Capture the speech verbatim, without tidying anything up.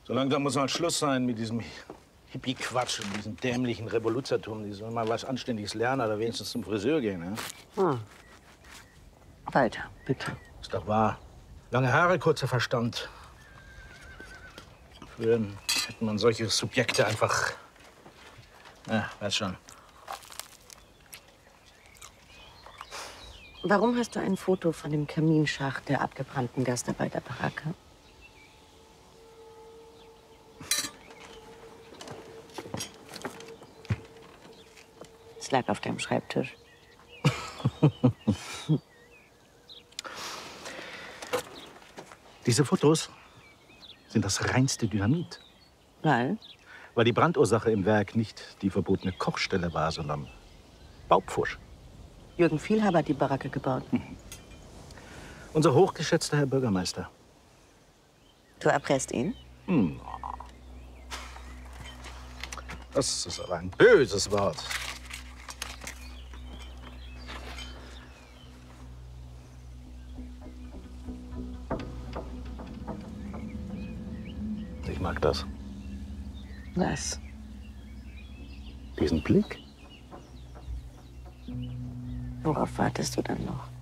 So langsam muss mal Schluss sein mit diesem Hippie-Quatsch und diesem dämlichen Revoluzertum. Die sollen mal was Anständiges lernen oder wenigstens zum Friseur gehen. Ja? Hm. Walter, bitte. Ist doch wahr. Lange Haare, kurzer Verstand. Früher hätte man solche Subjekte einfach... Ja, weiß schon. Warum hast du ein Foto von dem Kaminschacht der abgebrannten Gastarbeiterbaracke? Es lag auf deinem Schreibtisch. Diese Fotos sind das reinste Dynamit. Weil? Weil die Brandursache im Werk nicht die verbotene Kochstelle war, sondern Baupfusch. Jürgen Vielhaber hat die Baracke gebaut. Mhm. Unser hochgeschätzter Herr Bürgermeister. Du erpresst ihn? Hm. Das ist aber ein böses Wort. Ich mag das. Was? Diesen Blick. Worauf wartest du dann noch?